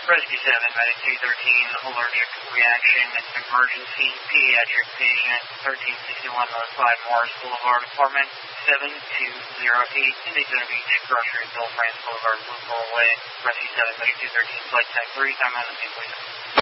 Rescue 7, Medic 213, allergic reaction, emergency, pediatric patient, 1361 North 5 Morris Boulevard, apartment 7208, in Daytona Beach, grocery, Bill France Boulevard, Blue Coral Way. Rescue 7, Medic 213, flight type 3, time out of